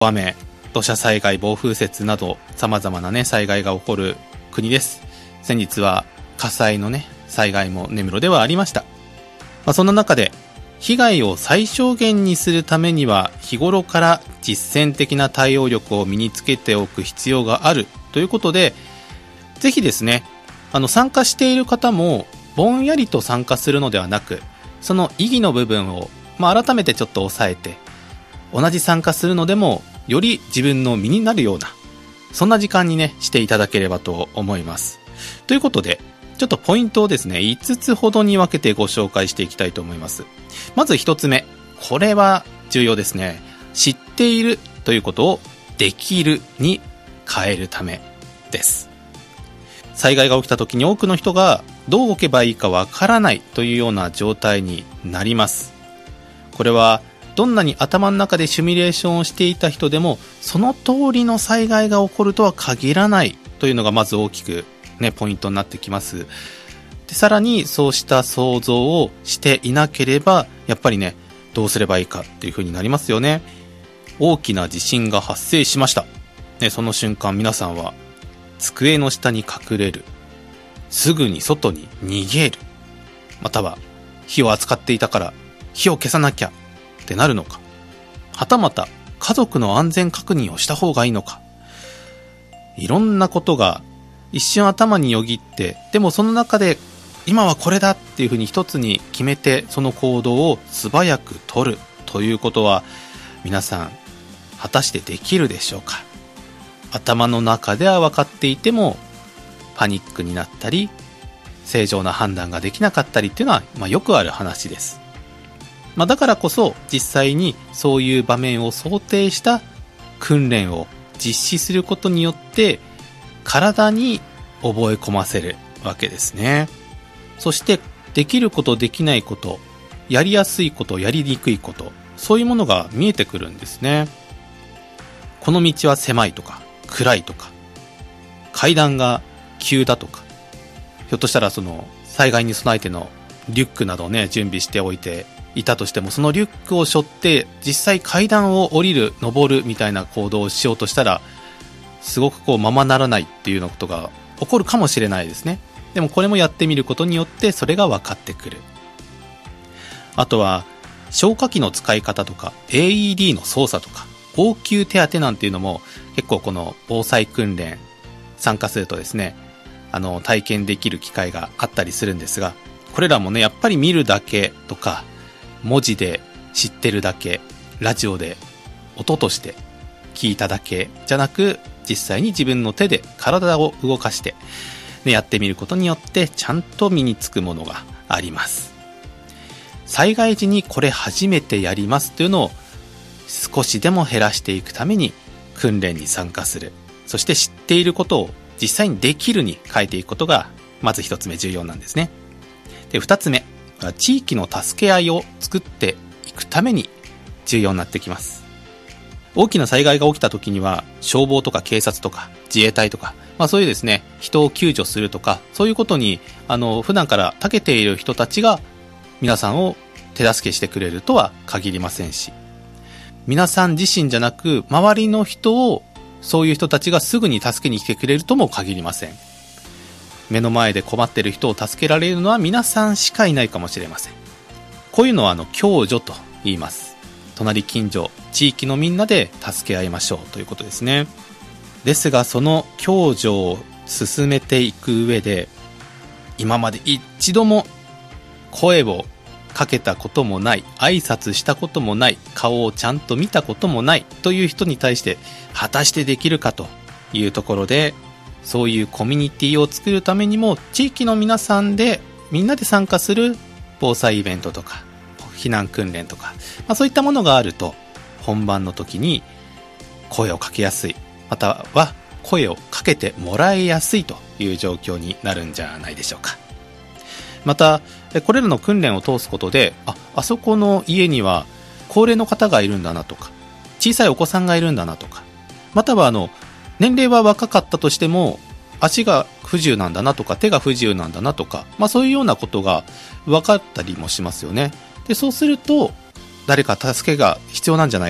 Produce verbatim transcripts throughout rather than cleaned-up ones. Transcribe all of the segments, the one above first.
大雨、土砂災害、暴風雪など様々なね災害が起こる国です。先日は火災のね災害も根室ではありました。まあ、そんな中で被害を最小限にするためには日頃から実践的な対応力を身につけておく必要があるということで、ぜひですね、あの参加している方もぼんやりと参加するのではなく、その意義の部分を、まあ、改めてちょっと押さえて、同じ参加するのでもより自分の身になるような、そんな時間にねしていただければと思います。ということで、ちょっとポイントをですねいつつほどに分けてご紹介していきたいと思います。まずひとつめ、これは重要ですね。知っているということをできるに変えるためです。災害が起きた時に多くの人がどう動けばいいかわからないというような状態になります。これはどんなに頭の中でシミュレーションをしていた人でもその通りの災害が起こるとは限らないというのがまず大きくねポイントになってきます。でさらにそうした想像をしていなければやっぱりねどうすればいいかっていう風になりますよね。大きな地震が発生しました、ね、その瞬間皆さんは机の下に隠れる、すぐに外に逃げる、または火を扱っていたから火を消さなきゃってなるのか、はたまた家族の安全確認をした方がいいのか、いろんなことが一瞬頭によぎって、でもその中で今はこれだっていうふうに一つに決めてその行動を素早く取るということは皆さん果たしてできるでしょうか。頭の中では分かっていてもパニックになったり正常な判断ができなかったりっていうのは、まあ、よくある話です。まあ、だからこそ実際にそういう場面を想定した訓練を実施することによって体に覚え込ませるわけですね。そしてできることできないこと、やりやすいことやりにくいこと、そういうものが見えてくるんですね。この道は狭いとか暗いとか階段が急だとか、ひょっとしたらその災害に備えてのリュックなどをね準備しておいていたとしても、そのリュックを背負って実際階段を降りる登るみたいな行動をしようとしたらすごくこうままならないっていうようなことが起こるかもしれないですね。でもこれもやってみることによってそれが分かってくる。あとは消火器の使い方とか エーイーディー の操作とか応急手当なんていうのも結構この防災訓練参加するとですね、あの体験できる機会があったりするんですが、これらもねやっぱり見るだけとか文字で知ってるだけ、ラジオで音として聞いただけじゃなく、実際に自分の手で体を動かして、ね、やってみることによってちゃんと身につくものがあります。災害時にこれ初めてやりますというのを少しでも減らしていくために訓練に参加する、そして知っていることを実際にできるに変えていくことがまず一つ目重要なんですね。で二つ目、地域の助け合いを作っていくために重要になってきます。大きな災害が起きた時には消防とか警察とか自衛隊とか、まあ、そういうですね人を救助するとかそういうことにあの普段から長けている人たちが皆さんを手助けしてくれるとは限りませんし、皆さん自身じゃなく周りの人をそういう人たちがすぐに助けに来てくれるとも限りません。目の前で困っている人を助けられるのは皆さんしかいないかもしれません。こういうのはあの共助と言います。隣近所地域のみんなで助け合いましょうということですね。ですがその共助を進めていく上で今まで一度も声をかけたこともない、挨拶したこともない、顔をちゃんと見たこともないという人に対して果たしてできるかというところで、そういうコミュニティを作るためにも地域の皆さんでみんなで参加する防災イベントとか避難訓練とか、まあ、そういったものがあると本番の時に声をかけやすい、または声をかけてもらいやすいという状況になるんじゃないでしょうか。またこれらの訓練を通すことで、あ、あそこの家には高齢の方がいるんだなとか、小さいお子さんがいるんだなとか、またはあの年齢は若かったとしても足が不自由なんだなとか手が不自由なんだなとか、まあ、そういうようなことが分かったりもしますよね。でそうすると誰か助けが必要なんじゃないかっ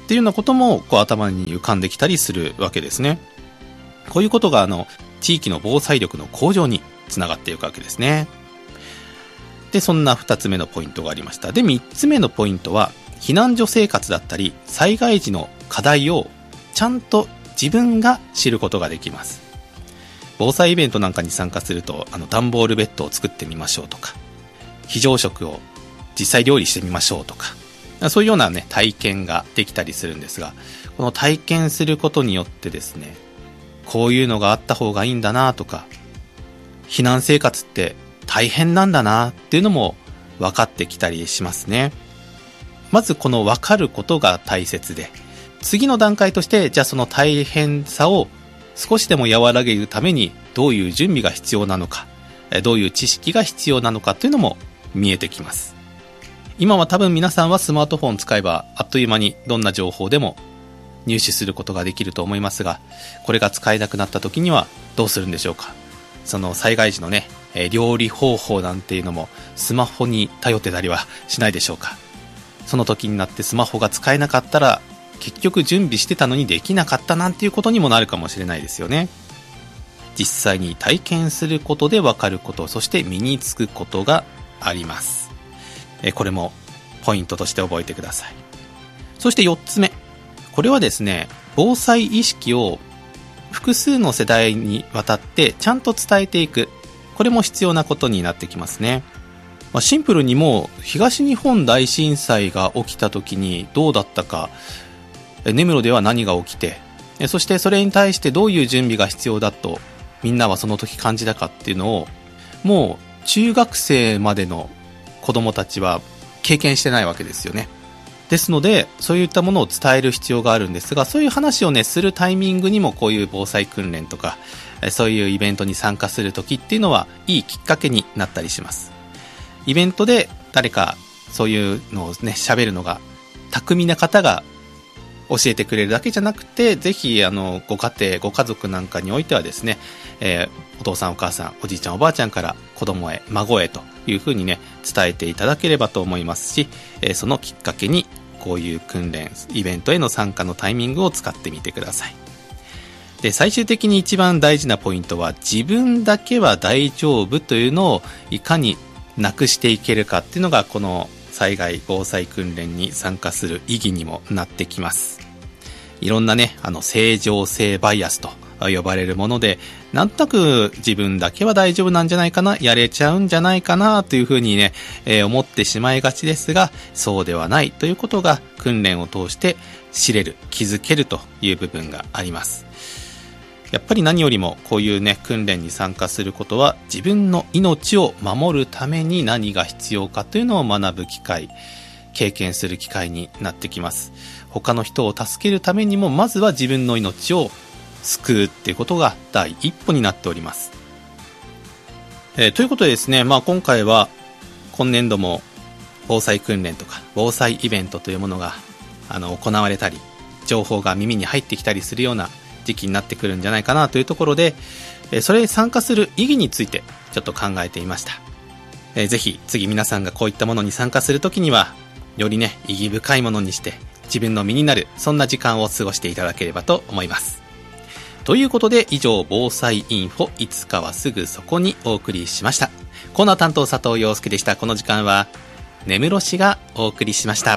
っていうようなこともこう頭に浮かんできたりするわけですね。こういうことがあの地域の防災力の向上につながっていくわけですね。で、そんなふたつめのポイントがありました。で、みっつめのポイントは、避難所生活だったり災害時の課題をちゃんと自分が知ることができます。防災イベントなんかに参加すると、あの段ボールベッドを作ってみましょうとか、非常食を実際料理してみましょうとか、そういうようなね体験ができたりするんですが、この体験することによってですね、こういうのがあった方がいいんだなとか、避難生活って大変なんだなっていうのも分かってきたりしますね。まずこの分かることが大切で、次の段階として、じゃあその大変さを少しでも和らげるためにどういう準備が必要なのか、どういう知識が必要なのかというのも見えてきます。今は多分皆さんはスマートフォン使えばあっという間にどんな情報でも入手することができると思いますが、これが使えなくなった時にはどうするんでしょうか。その災害時のね、料理方法なんていうのもスマホに頼ってたりはしないでしょうか。その時になってスマホが使えなかったら、結局準備してたのにできなかったなんていうことにもなるかもしれないですよね。実際に体験することで分かること、そして身につくことがあります。えこれもポイントとして覚えてください。そしてよっつめ、これはですね、防災意識を複数の世代にわたってちゃんと伝えていく、これも必要なことになってきますね。まあ、シンプルにもう東日本大震災が起きた時にどうだったか、根室では何が起きて、そしてそれに対してどういう準備が必要だとみんなはその時感じたかっていうのを、もう中学生までの子供たちは経験してないわけですよね。ですのでそういったものを伝える必要があるんですが、そういう話をねするタイミングにもこういう防災訓練とかそういうイベントに参加する時っていうのはいいきっかけになったりします。イベントで誰かそういうのをね喋るのが巧みな方が教えてくれるだけじゃなくて、ぜひあのご家庭ご家族なんかにおいてはですね、えー、お父さんお母さんおじいちゃんおばあちゃんから子供へ孫へというふうにね伝えていただければと思いますし、えー、そのきっかけにこういう訓練イベントへの参加のタイミングを使ってみてください。で、最終的に一番大事なポイントは、自分だけは大丈夫というのをいかになくしていけるかっていうのが、この災害防災訓練に参加する意義にもなってきます。いろんなね、あの正常性バイアスと呼ばれるもので、なんとなく自分だけは大丈夫なんじゃないかな、やれちゃうんじゃないかなというふうにね、えー、思ってしまいがちですが、そうではないということが訓練を通して知れる、気づけるという部分があります。やっぱり何よりもこういうね訓練に参加することは、自分の命を守るために何が必要かというのを学ぶ機会、経験する機会になってきます。他の人を助けるためにも、まずは自分の命を救うっていうことが第一歩になっております。えー、ということでですね、まあ今回は今年度も防災訓練とか防災イベントというものがあの行われたり、情報が耳に入ってきたりするような時期になってくるんじゃないかなというところで、それに参加する意義についてちょっと考えていました。ぜひ次皆さんがこういったものに参加するときには、よりね意義深いものにして自分の身になる、そんな時間を過ごしていただければと思います。ということで、以上防災インフォいつかはすぐそこにお送りしました。コーナー担当佐藤陽介でした。この時間は根室市がお送りしました。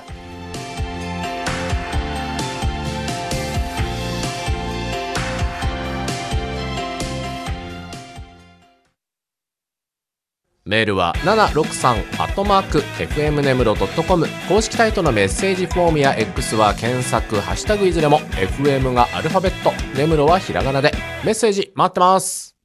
メールはななろくさんアットマーク エフエム ネムロ ドットコム、 公式サイトのメッセージフォームや X は検索ハッシュタグいずれも エフエム がアルファベット、ネムロはひらがなでメッセージ待ってます。